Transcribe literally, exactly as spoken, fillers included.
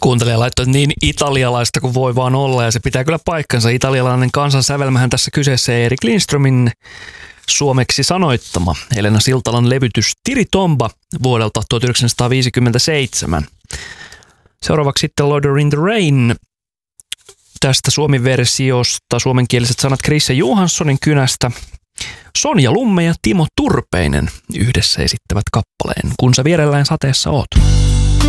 Kuuntelija laittoi niin italialaista kuin voi vaan olla, ja se pitää kyllä paikkansa. Italialainen kansansävelmähän tässä kyseessä Erik Lindströmin suomeksi sanoittama Helena Siltalan levytys Tiri Tomba vuodelta tuhatyhdeksänsataaviisikymmentäseitsemän. Seuraavaksi sitten Loader in the Rain. Tästä suomi-versiosta suomenkieliset sanat Chrisse Johanssonin kynästä. Sonja Lumme ja Timo Turpeinen yhdessä esittävät kappaleen Kun sä vierellään sateessa oot.